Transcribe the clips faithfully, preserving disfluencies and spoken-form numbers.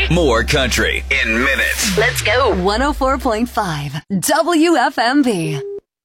country. More country in minutes. Let's go. one oh four point five W F M B.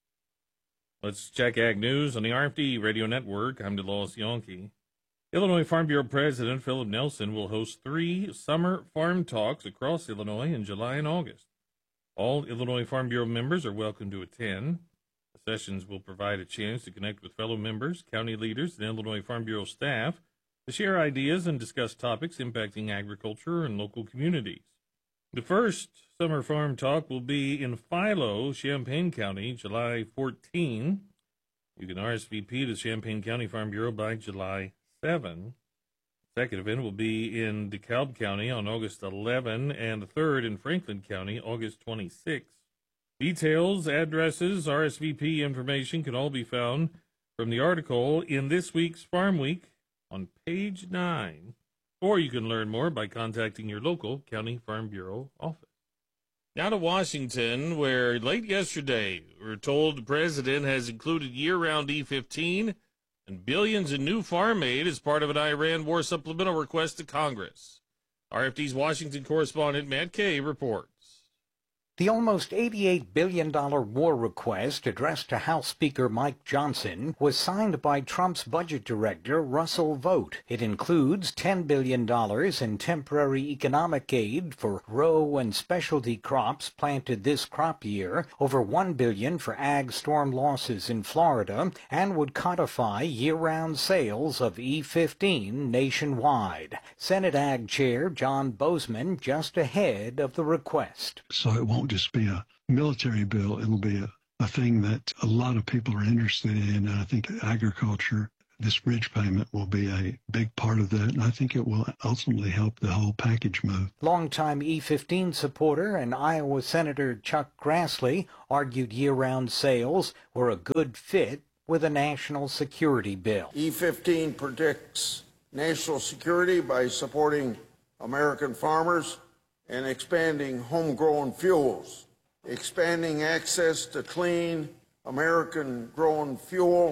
Let's check Ag News on the R F D Radio Network. I'm DeLois Yonke. Illinois Farm Bureau President Philip Nelson will host three summer farm talks across Illinois in July and August. All Illinois Farm Bureau members are welcome to attend. The sessions will provide a chance to connect with fellow members, county leaders, and Illinois Farm Bureau staff to share ideas and discuss topics impacting agriculture and local communities. The first summer farm talk will be in Philo, Champaign County, July fourteenth. You can R S V P to Champaign County Farm Bureau by July seventh. The second event will be in DeKalb County on August eleventh, and the third in Franklin County, August twenty-sixth. Details, addresses, R S V P information can all be found from the article in this week's Farm Week on page nine. Or you can learn more by contacting your local County Farm Bureau office. Now to Washington, where late yesterday we were told the president has included year-round E fifteen and billions in new farm aid as part of an Iran war supplemental request to Congress. R F D's Washington correspondent Matt Kay reports. The almost eighty-eight billion dollars war request addressed to House Speaker Mike Johnson was signed by Trump's budget director, Russell Vought. It includes ten billion dollars in temporary economic aid for row and specialty crops planted this crop year, over one billion dollars for ag storm losses in Florida, and would codify year-round sales of E fifteen nationwide. Senate Ag Chair John Bozeman just ahead of the request. So it won't just be a military bill. It'll be a, a thing that a lot of people are interested in. And I think agriculture, this bridge payment will be a big part of that. And I think it will ultimately help the whole package move. Longtime E fifteen supporter and Iowa Senator Chuck Grassley argued year-round sales were a good fit with a national security bill. E fifteen protects national security by supporting American farmers and expanding homegrown fuels. Expanding access to clean, American-grown fuel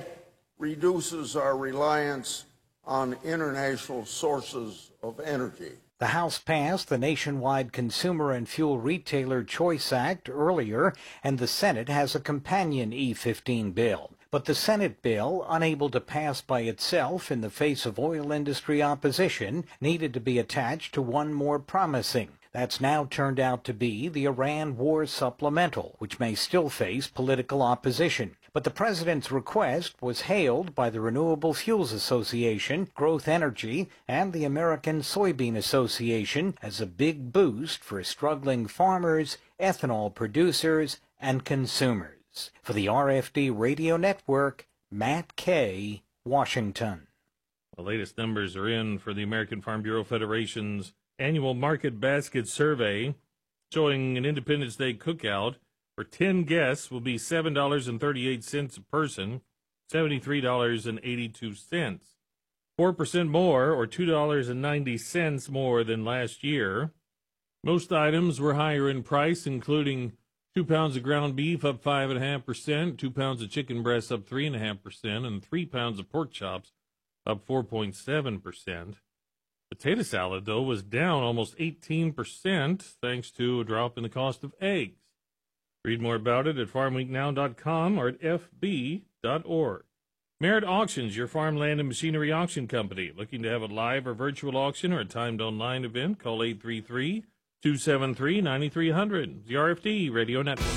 reduces our reliance on international sources of energy. The House passed the Nationwide Consumer and Fuel Retailer Choice Act earlier, and the Senate has a companion E fifteen bill. But the Senate bill, unable to pass by itself in the face of oil industry opposition, needed to be attached to one more promising. That's now turned out to be the Iran war supplemental, which may still face political opposition. But the president's request was hailed by the Renewable Fuels Association, Growth Energy, and the American Soybean Association as a big boost for struggling farmers, ethanol producers, and consumers. For the R F D Radio Network, Matt Kay, Washington. The latest numbers are in for the American Farm Bureau Federation's annual market basket survey, showing an Independence Day cookout for ten guests will be seven dollars and thirty-eight cents a person, seventy-three dollars and eighty-two cents. four percent more, or two dollars and ninety cents more than last year. Most items were higher in price, including two pounds of ground beef up five point five percent, two pounds of chicken breasts up three point five percent, and three pounds of pork chops up four point seven percent. Potato salad, though, was down almost eighteen percent thanks to a drop in the cost of eggs. Read more about it at farm week now dot com or at f b dot org. Merritt Auctions, your farmland and machinery auction company. Looking to have a live or virtual auction or a timed online event? Call eight three three, two seven three, nine three zero zero. The R F D Radio Network.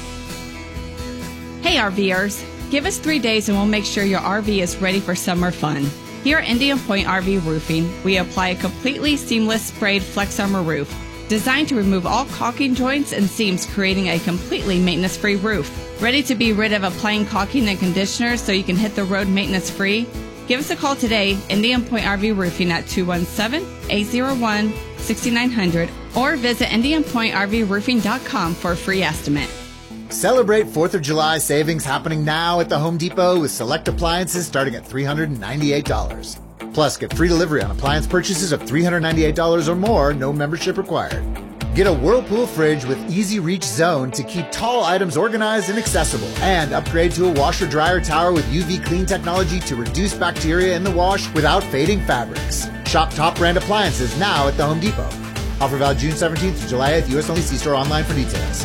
Hey RVers, give us three days and we'll make sure your R V is ready for summer fun. Here at Indian Point R V Roofing, we apply a completely seamless sprayed Flex Armor roof designed to remove all caulking joints and seams, creating a completely maintenance-free roof. Ready to be rid of applying caulking and conditioner so you can hit the road maintenance-free? Give us a call today, Indian Point R V Roofing at two one seven, eight zero one, six nine zero zero or visit indian point r v roofing dot com for a free estimate. Celebrate fourth of July savings happening now at the Home Depot with select appliances starting at three hundred ninety-eight dollars. Plus, get free delivery on appliance purchases of three hundred ninety-eight dollars or more, no membership required. Get a Whirlpool fridge with Easy Reach Zone to keep tall items organized and accessible. And upgrade to a washer-dryer tower with U V clean technology to reduce bacteria in the wash without fading fabrics. Shop top brand appliances now at the Home Depot. Offer valid June seventeenth to July eighth. U S only. See store online for details.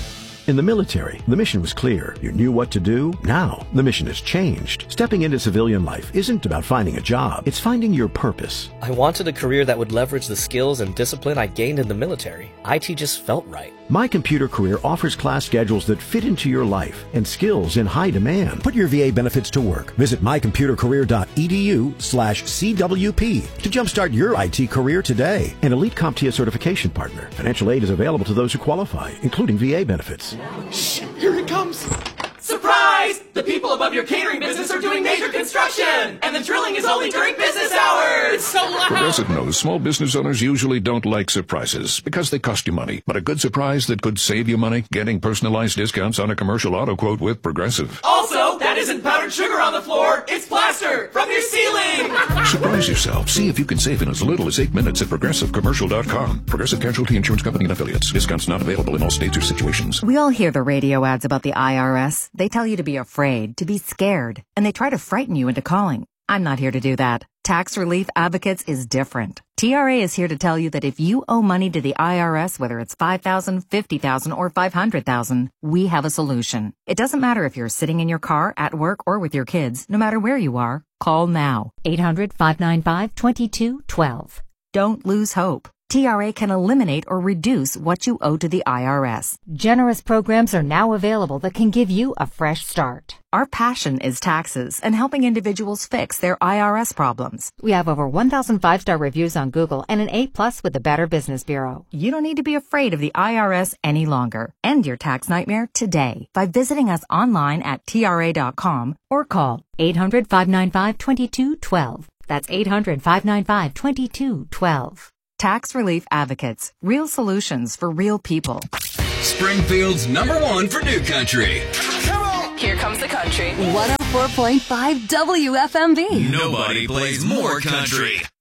In the military, the mission was clear. You knew what to do. Now, the mission has changed. Stepping into civilian life isn't about finding a job. It's finding your purpose. I wanted a career that would leverage the skills and discipline I gained in the military. I T just felt right. My Computer Career offers class schedules that fit into your life and skills in high demand. Put your V A benefits to work. Visit mycomputercareer.edu slash CWP to jumpstart your I T career today. An elite CompTIA certification partner. Financial aid is available to those who qualify, including V A benefits. Shh, here it comes. Surprise! The people above your catering business are doing major construction, and the drilling is only during business hours. It's so loud. Progressive knows small business owners usually don't like surprises because they cost you money. But a good surprise that could save you money? Getting personalized discounts on a commercial auto quote with Progressive. Also, that isn't powdered sugar on the floor. It's plaster from your ceiling. Surprise yourself. See if you can save in as little as eight minutes at progressive commercial dot com. Progressive Casualty Insurance Company and affiliates. Discounts not available in all states or situations. We all hear the radio ads about the I R S. They tell you to be afraid, to be scared, and they try to frighten you into calling. I'm not here to do that. Tax Relief Advocates is different. T R A is here to tell you that if you owe money to the I R S, whether it's five thousand dollars, fifty thousand dollars, or five hundred thousand dollars, we have a solution. It doesn't matter if you're sitting in your car, at work, or with your kids. No matter where you are, call now. eight hundred, five nine five, two two one two. Don't lose hope. T R A can eliminate or reduce what you owe to the I R S. Generous programs are now available that can give you a fresh start. Our passion is taxes and helping individuals fix their I R S problems. We have over one thousand five-star reviews on Google and an A plus with the Better Business Bureau. You don't need to be afraid of the I R S any longer. End your tax nightmare today by visiting us online at T R A dot com or call eight hundred, five nine five, two two one two. That's eight hundred, five nine five, two two one two. Tax Relief Advocates. Real solutions for real people. Springfield's number one for New Country. Come on! Here comes the country. one oh four point five W F M B. Nobody plays more country.